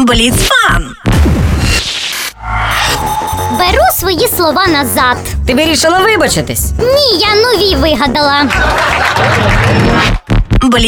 Бліцфан. Беру свої слова назад. Ти вирішила вибачитись? Ні, я нові вигадала.